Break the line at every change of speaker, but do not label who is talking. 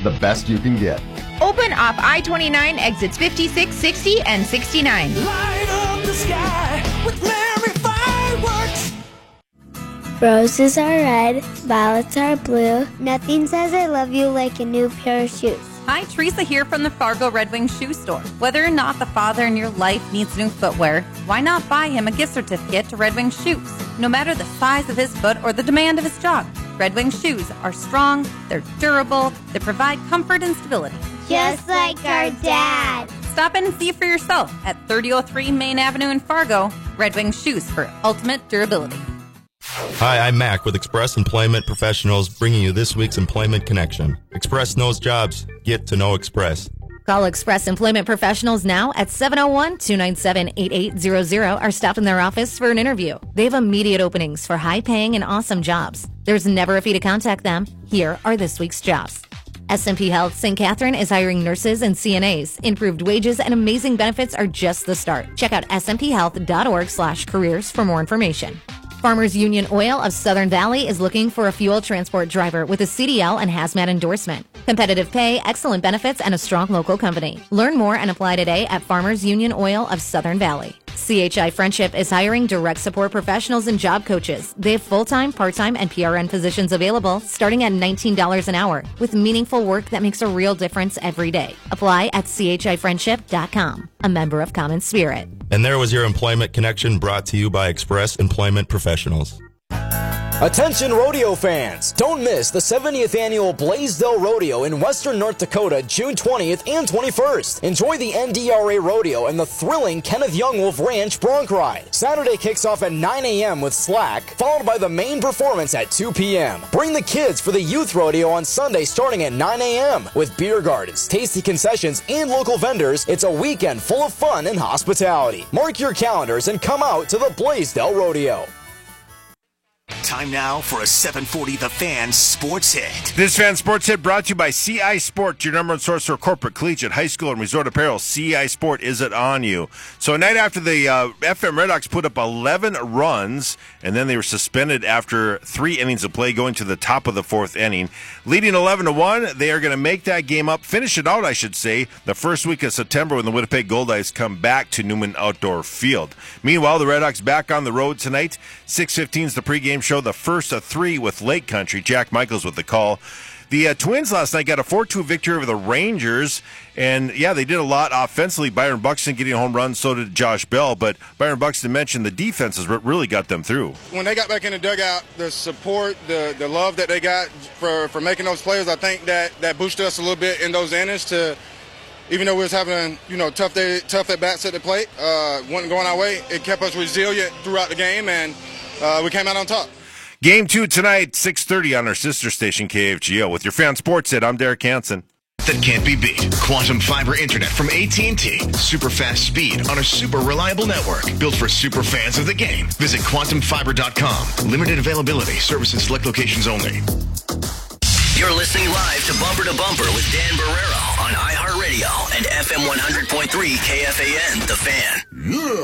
the best you can get.
Open off I-29 exits 56, 60, and 69.
Light up the sky with merry fireworks.
Roses are red, violets are blue. Nothing says I love you like a new pair of shoes.
Hi, Teresa here from the Fargo Red Wing Shoe Store. Whether or not the father in your life needs new footwear, why not buy him a gift certificate to Red Wing Shoes? No matter the size of his foot or the demand of his job, Red Wing shoes are strong, they're durable, they provide comfort and stability.
Just like our dad.
Stop in and see for yourself at 3003 Main Avenue in Fargo. Red Wing Shoes for ultimate durability.
Hi, I'm Mac with Express Employment Professionals, bringing you this week's Employment Connection. Express knows jobs. Get to know Express.
Call Express Employment Professionals now at 701-297-8800 or stop in their office for an interview. They have immediate openings for high-paying and awesome jobs. There's never a fee to contact them. Here are this week's jobs. SMP Health St. Catherine is hiring nurses and CNAs. Improved wages and amazing benefits are just the start. Check out smphealth.org/careers for more information. Farmers Union Oil of Southern Valley is looking for a fuel transport driver with a CDL and hazmat endorsement. Competitive pay, excellent benefits, and a strong local company. Learn more and apply today at Farmers Union Oil of Southern Valley. CHI Friendship is hiring direct support professionals and job coaches. They have full-time, part-time, and PRN positions available starting at $19 an hour with meaningful work that makes a real difference every day. Apply at chifriendship.com, a member of Common Spirit.
And there was your Employment Connection brought to you by Express Employment Professionals.
Attention rodeo fans! Don't miss the 70th annual Blaisdell Rodeo in western North Dakota, June 20th and 21st. Enjoy the NDRA Rodeo and the thrilling Kenneth Young Wolf Ranch Bronc Ride. Saturday kicks off at 9 a.m. with Slack, followed by the main performance at 2 p.m. Bring the kids for the Youth Rodeo on Sunday starting at 9 a.m. With beer gardens, tasty concessions, and local vendors. It's a weekend full of fun and hospitality. Mark your calendars and come out to the Blaisdell Rodeo.
Time now for a 740 The Fan Sports Hit.
This Fan Sports Hit brought to you by CI Sport, your number one source for corporate, collegiate, high school, and resort apparel. CI Sport, is it on you? So a night after the FM Redhawks put up 11 runs, and then they were suspended after 3 innings of play, going to the top of the 4th inning. Leading 11-1, they are going to make that game up, finish it out, I should say, the first week of September when the Winnipeg Goldeyes come back to Newman Outdoor Field. Meanwhile, the Redhawks back on the road tonight. 6:15 is the pregame show, the first of 3 with Lake Country. Jack Michaels with the call. The Twins last night got a 4-2 victory over the Rangers, and yeah, they did a lot offensively. Byron Buxton getting a home run, so did Josh Bell, but Byron Buxton mentioned the defense is what really got them through.
When they got back in the dugout, the support, the love that they got for making those players, I think that boosted us a little bit in those innings to, even though we was having tough at bats at the plate, wasn't going our way, it kept us resilient throughout the game, and we came out on top.
Game 2 tonight, 6:30 on our sister station, KFGO. With your Fan Sports Hit, I'm Derek Hansen.
That can't be beat. Quantum Fiber Internet from AT&T. Super fast speed on a super reliable network. Built for super fans of the game. Visit quantumfiber.com. Limited availability. Service in select locations only. You're listening live to Bumper to Bumper with Dan Barrero on iHeartRadio and FM 100.3 KFAN, The Fan.